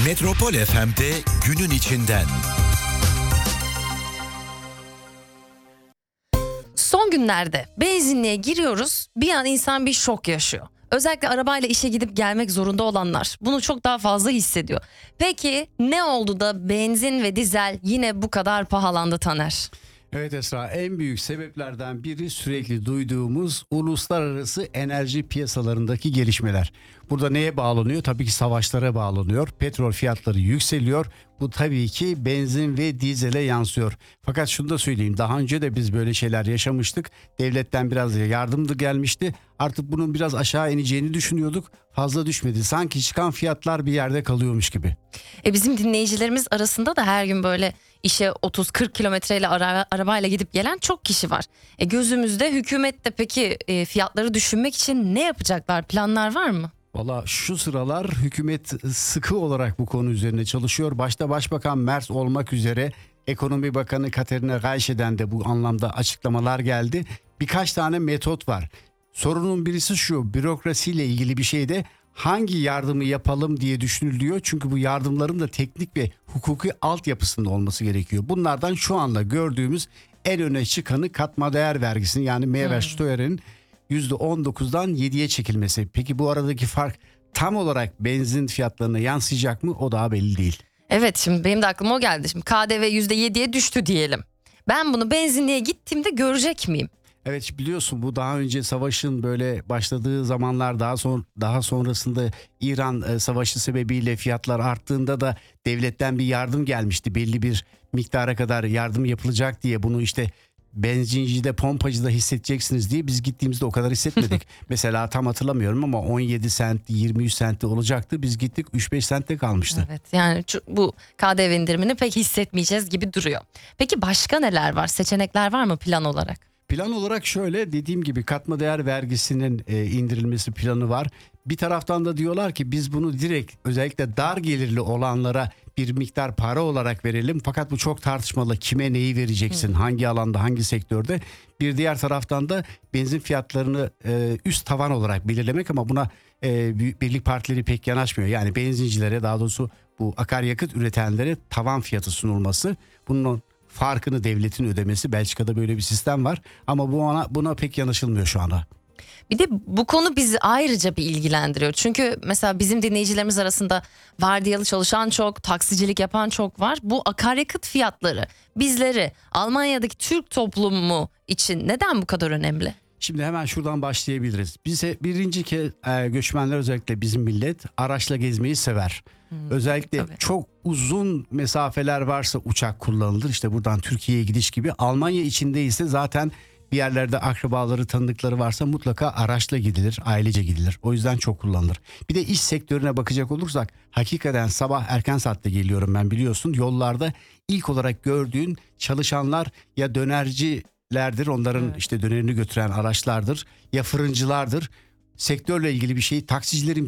Metropol FM'de günün içinden. Son günlerde benzinliğe giriyoruz, bir an insan bir şok yaşıyor. Özellikle arabayla işe gidip gelmek zorunda olanlar bunu çok daha fazla hissediyor. Peki ne oldu da benzin ve dizel yine bu kadar pahalandı Taner? Evet Esra, en büyük sebeplerden biri sürekli duyduğumuz uluslararası enerji piyasalarındaki gelişmeler. Burada neye bağlanıyor? Tabii ki savaşlara bağlanıyor. Petrol fiyatları yükseliyor. Bu tabii ki benzin ve dizele yansıyor. Fakat şunu da söyleyeyim, daha önce de biz böyle şeyler yaşamıştık. Devletten biraz yardım da gelmişti. Artık bunun biraz aşağı ineceğini düşünüyorduk. Fazla düşmedi. Sanki çıkan fiyatlar bir yerde kalıyormuş gibi. Bizim dinleyicilerimiz arasında da her gün böyle işe 30-40 kilometreyle arabayla gidip gelen çok kişi var. Gözümüzde hükümet de peki fiyatları düşünmek için ne yapacaklar? Planlar var mı? Valla şu sıralar hükümet sıkı olarak bu konu üzerine çalışıyor. Başta Başbakan Merz olmak üzere Ekonomi Bakanı Katerina Gayşe'den de bu anlamda açıklamalar geldi. Birkaç tane metot var. Sorunun birisi şu: bürokrasiyle ilgili bir şeyde hangi yardımı yapalım diye düşünülüyor. Çünkü bu yardımların da teknik ve hukuki altyapısında olması gerekiyor. Bunlardan şu anda gördüğümüz en öne çıkanı katma değer vergisinin, yani Mehrwertsteuer'in %19'dan 7'ye çekilmesi. Peki bu aradaki fark tam olarak benzin fiyatlarına yansıyacak mı? O daha belli değil. Evet, şimdi benim de aklıma o geldi. Şimdi KDV %7'ye düştü diyelim. Ben bunu benzinliğe gittiğimde görecek miyim? Evet, biliyorsun bu daha önce savaşın böyle başladığı zamanlar, daha sonrasında İran savaşı sebebiyle fiyatlar arttığında da devletten bir yardım gelmişti. Belli bir miktara kadar yardım yapılacak diye, bunu işte benzincide, pompacıda hissedeceksiniz diye biz gittiğimizde o kadar hissetmedik. Mesela tam hatırlamıyorum ama 17 sent, 23 sentte olacaktı. Biz gittik 3-5 sentte kalmıştı. Evet, yani bu KDV indirimini pek hissetmeyeceğiz gibi duruyor. Peki başka neler var? Seçenekler var mı plan olarak? Plan olarak şöyle, dediğim gibi katma değer vergisinin indirilmesi planı var. Bir taraftan da diyorlar ki biz bunu direkt özellikle dar gelirli olanlara bir miktar para olarak verelim. Fakat bu çok tartışmalı. Kime neyi vereceksin? Hangi alanda, hangi sektörde? Bir diğer taraftan da benzin fiyatlarını üst tavan olarak belirlemek, ama buna birlik partileri pek yanaşmıyor. Yani benzincilere, daha doğrusu bu akaryakıt üretenlere tavan fiyatı sunulması. Bunun farkını devletin ödemesi. Belçika'da böyle bir sistem var ama buna pek yanaşılmıyor şu anda. Bir de bu konu bizi ayrıca bir ilgilendiriyor. Çünkü mesela bizim dinleyicilerimiz arasında vardiyalı çalışan çok, taksicilik yapan çok var. Bu akaryakıt fiyatları bizleri, Almanya'daki Türk toplumu için neden bu kadar önemli? Şimdi hemen şuradan başlayabiliriz. Bize birinci kez göçmenler, özellikle bizim millet araçla gezmeyi sever. Özellikle tabii. çok uzun mesafeler varsa uçak kullanılır. İşte buradan Türkiye'ye gidiş gibi. Almanya içinde ise zaten bir yerlerde akrabaları, tanıdıkları varsa mutlaka araçla gidilir, ailece gidilir. O yüzden çok kullanılır. Bir de iş sektörüne bakacak olursak, hakikaten sabah erken saatte geliyorum ben, biliyorsun. Yollarda ilk olarak gördüğün çalışanlar ya dönercilerdir, onların işte dönerini götüren araçlardır, ya fırıncılardır. Sektörle ilgili bir şey, taksicilerin